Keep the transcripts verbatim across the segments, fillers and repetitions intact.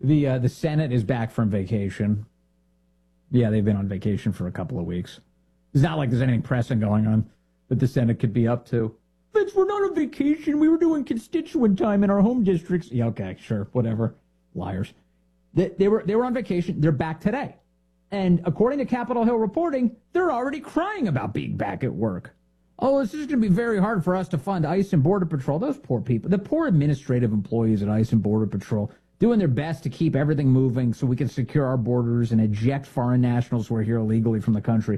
The uh, the Senate is back from vacation. Yeah, they've been on vacation for a couple of weeks. It's not like there's anything pressing going on that the Senate could be up to. Vince, we're not on vacation. We were doing constituent time in our home districts. Yeah, okay, sure, whatever. Liars. They, they were they were on vacation. They're back today. And according to Capitol Hill reporting, they're already crying about being back at work. Oh, this is going to be very hard for us to fund ICE and Border Patrol. Those poor people, the poor administrative employees at ICE and Border Patrol, doing their best to keep everything moving so we can secure our borders and eject foreign nationals who are here illegally from the country.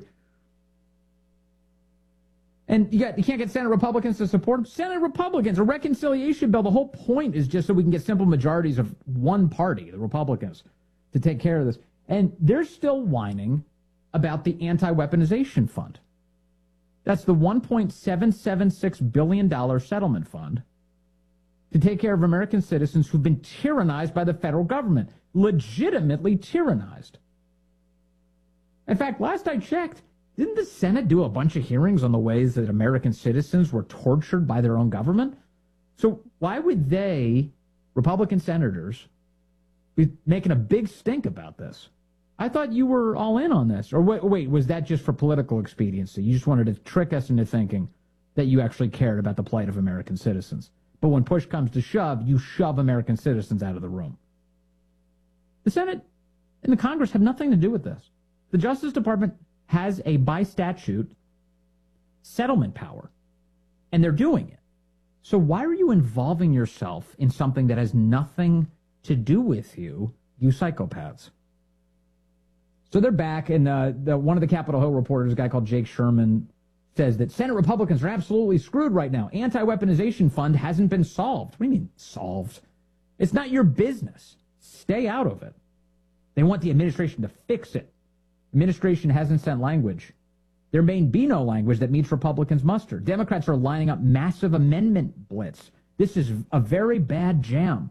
And you, got, you can't get Senate Republicans to support them. Senate Republicans, a reconciliation bill, the whole point is just so we can get simple majorities of one party, the Republicans, to take care of this. And they're still whining about the anti-weaponization fund. That's the one point seven seven six billion dollars settlement fund to take care of American citizens who've been tyrannized by the federal government, legitimately tyrannized. In fact, last I checked, didn't the Senate do a bunch of hearings on the ways that American citizens were tortured by their own government? So why would they, Republican senators, be making a big stink about this? I thought you were all in on this. Or wait, wait, was that just for political expediency? You just wanted to trick us into thinking that you actually cared about the plight of American citizens. But when push comes to shove, you shove American citizens out of the room. The Senate and the Congress have nothing to do with this. The Justice Department has a, by statute, settlement power, and they're doing it. So why are you involving yourself in something that has nothing to do with you, you psychopaths? So they're back, and uh, the, one of the Capitol Hill reporters, a guy called Jake Sherman, says that Senate Republicans are absolutely screwed right now. Anti-weaponization fund hasn't been solved. What do you mean solved? It's not your business. Stay out of it. They want the administration to fix it. Administration hasn't sent language. There may be no language that meets Republicans' muster. Democrats are lining up massive amendment blitz. This is a very bad jam.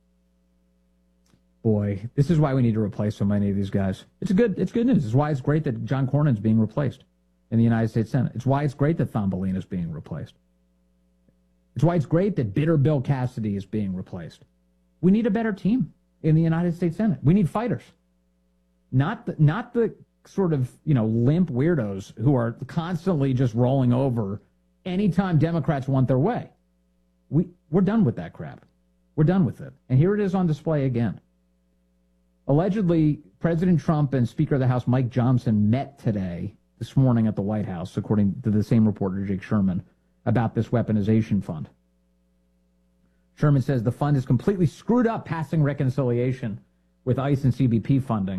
Boy, this is why we need to replace so many of these guys. It's a good, it's good news. It's why it's great that John Cornyn's being replaced in the United States Senate. It's why it's great that Thumbelina's being replaced. It's why it's great that bitter Bill Cassidy is being replaced. We need a better team in the United States Senate. We need fighters. Not the, not the sort of, you know, limp weirdos who are constantly just rolling over anytime Democrats want their way. We, we're done with that crap. We're done with it. And here it is on display again. Allegedly, President Trump and Speaker of the House Mike Johnson met today, this morning at the White House, according to the same reporter, Jake Sherman, about this weaponization fund. Sherman says the fund is completely screwed up passing reconciliation with ICE and C B P funding.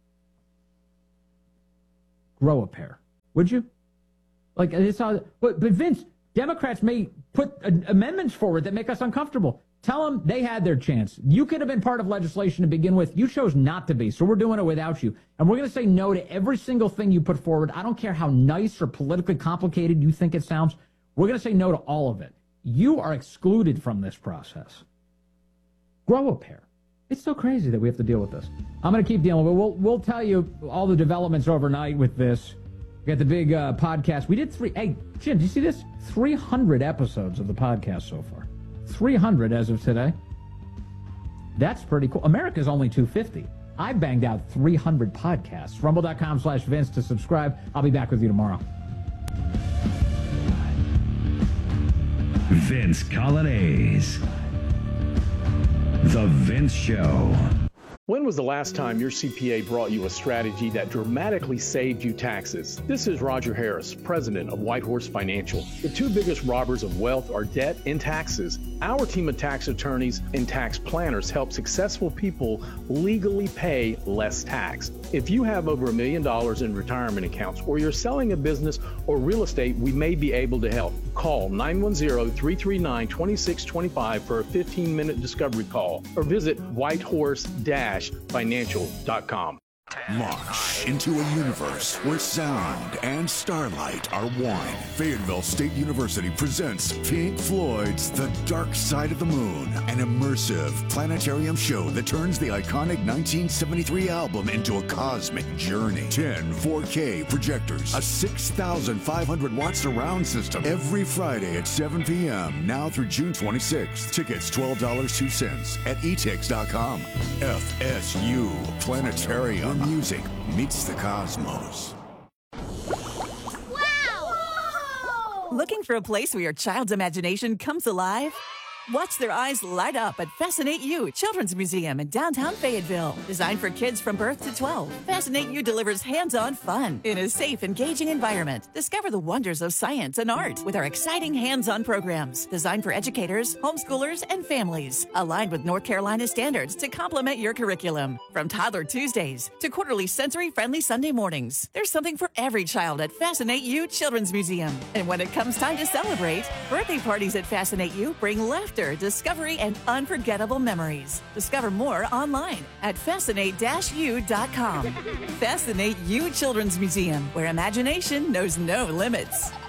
Grow a pair, would you? Like, it's how, but, but Vince, Democrats may put uh, amendments forward that make us uncomfortable. Tell them they had their chance. You could have been part of legislation to begin with. You chose not to be, so we're doing it without you. And we're going to say no to every single thing you put forward. I don't care how nice or politically complicated you think it sounds. We're going to say no to all of it. You are excluded from this process. Grow a pair. It's so crazy that we have to deal with this. I'm going to keep dealing with it. We'll, we'll tell you all the developments overnight with this. We got the big uh, podcast. We did three. Hey, Jim, do you see this? three hundred episodes of the podcast so far. three hundred as of today. That's pretty cool. America's only two fifty. I banged out three hundred podcasts. Rumble.com slash Vince to subscribe. I'll be back with you tomorrow. Vince Coglianese. The Vince Show. When was the last time your C P A brought you a strategy that dramatically saved you taxes? This is Roger Harris, president of Whitehorse Financial. The two biggest robbers of wealth are debt and taxes. Our team of tax attorneys and tax planners help successful people legally pay less tax. If you have over a million dollars in retirement accounts, or you're selling a business or real estate, we may be able to help. Call nine one zero, three three nine, two six two five for a fifteen minute discovery call, or visit whitehorse dash financial dot com. Launch into a universe where sound and starlight are one. Fayetteville State University presents Pink Floyd's The Dark Side of the Moon, an immersive planetarium show that turns the iconic nineteen seventy-three album into a cosmic journey. ten four K projectors, a six thousand five hundred watt surround system, every Friday at seven p.m. now through June twenty-sixth. Tickets twelve dollars and two cents at e tix dot com. F S U Planetarium. Where music meets the cosmos. Wow! Looking for a place where your child's imagination comes alive? Watch their eyes light up at Fascinate You Children's Museum in downtown Fayetteville. Designed for kids from birth to twelve, Fascinate You delivers hands-on fun in a safe, engaging environment. Discover the wonders of science and art with our exciting hands-on programs designed for educators, homeschoolers, and families. Aligned with North Carolina standards to complement your curriculum. From Toddler Tuesdays to quarterly sensory-friendly Sunday mornings, there's something for every child at Fascinate You Children's Museum. And when it comes time to celebrate, birthday parties at Fascinate You bring laughter, discovery, and unforgettable memories. Discover more online at fascinate dash u dot com. Fascinate You Children's Museum, where imagination knows no limits.